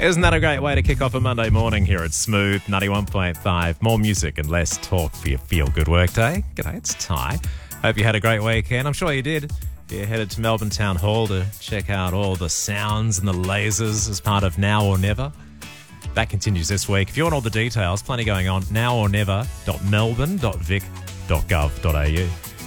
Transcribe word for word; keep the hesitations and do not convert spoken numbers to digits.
Isn't that a great way to kick off a Monday morning here at Smooth ninety-one point five? More music and less talk for your feel-good workday. G'day, it's Ty. Hope you had a great weekend. I'm sure you did. You headed to Melbourne Town Hall to check out all the sounds and the lasers as part of Now or Never. That continues this week. If you want all the details, plenty going on, now or never dot melbourne dot vic dot gov dot a u.